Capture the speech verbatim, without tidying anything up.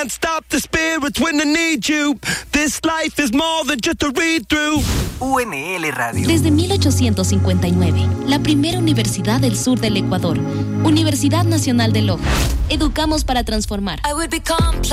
can't stop the spirits when I need you. This life is more than just a read-through. U N L Radio. Desde mil ochocientos cincuenta y nueve, la primera universidad del sur del Ecuador, Universidad Nacional de Loja. Educamos para transformar.